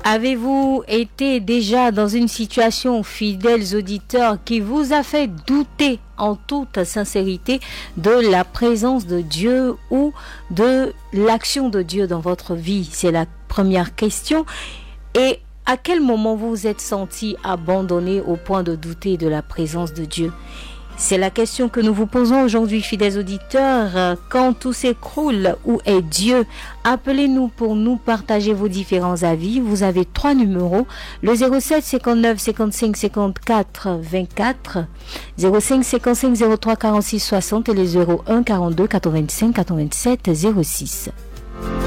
Avez-vous été déjà dans une situation, fidèles auditeurs, qui vous a fait douter en toute sincérité de la présence de Dieu ou de l'action de Dieu dans votre vie? C'est la première question. Et à quel moment vous vous êtes senti abandonné au point de douter de la présence de Dieu? C'est la question que nous vous posons aujourd'hui, fidèles auditeurs. Quand tout s'écroule, où est Dieu? Appelez-nous pour nous partager vos différents avis. Vous avez 3 numéros, le 07 59 55 54 24, 05 55 03 46 60 et le 01 42 85 87 06.